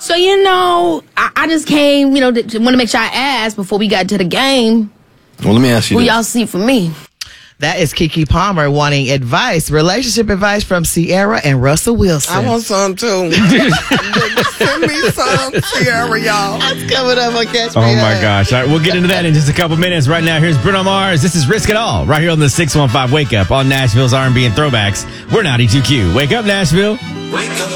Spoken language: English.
So, I just came, to want to make sure I asked before we got to the game. Well, let me ask you who this. y'all see for me? That is Keke Palmer wanting relationship advice from Ciara and Russell Wilson. I want some too. Send me some, Ciara, y'all. That's coming up on Catch Me Oh my Up. gosh. All right, we'll get into that in just a couple minutes. Right now, here's Bruno Mars. This is Risk It All, right here on the 615 Wake Up on Nashville's R&B and Throwbacks. We're 92Q. Wake up, Nashville. Wake up.